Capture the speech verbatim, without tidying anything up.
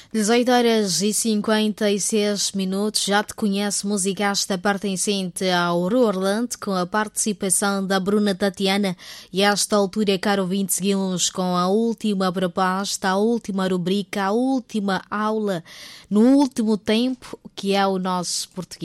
dezoito horas e cinquenta e seis minutos. Já te conhece música esta pertencente ao Roland, com a participação da Bruna Tatiana. E a esta altura, caro ouvinte, seguimos com a última proposta, a última rubrica, a última aula no último tempo, que é o nosso português.